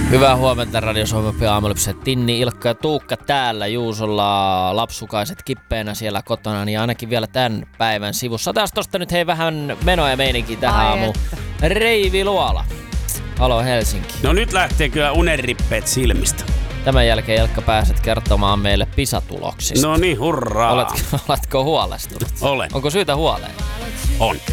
Hyvää huomenta Radio Suomen aamulypset. Tinni, Ilkka ja Tuukka täällä. Juusolla lapsukaiset kippeenä siellä kotona, niin ainakin vielä tämän päivän sivussa. Taas tosta nyt hei vähän menoa ja meininki tähän aamuun. Reivi Luola. Halo Helsinki. No nyt lähtee kyllä unenrippeet silmistä. Tämän jälkeen Ilkka pääset kertomaan meille PISA-tuloksista. No niin, hurraa. Oletko huolestunut? Olen. Onko syytä huoleen? On.